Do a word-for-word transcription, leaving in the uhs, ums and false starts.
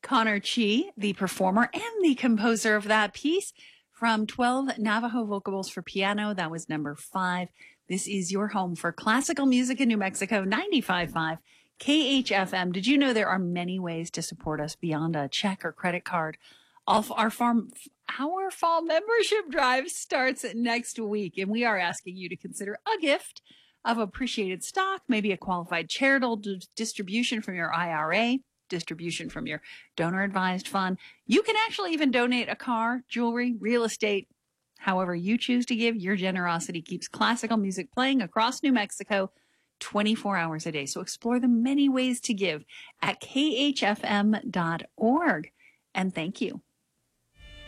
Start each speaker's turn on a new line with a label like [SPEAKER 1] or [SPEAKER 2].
[SPEAKER 1] Connor Chi, the performer and the composer of that piece from twelve Navajo Vocables for Piano. That was number five. This is your home for classical music in New Mexico, ninety-five point five K H F M. Did you know there are many ways to support us beyond a check or credit card? All our farm, our fall membership drive starts next week, and we are asking you to consider a gift of appreciated stock, maybe a qualified charitable d- distribution from your I R A, distribution from your donor-advised fund. You can actually even donate a car, jewelry, real estate. However you choose to give, your generosity keeps classical music playing across New Mexico twenty-four hours a day. So explore the many ways to give at K H F M dot org. And thank you.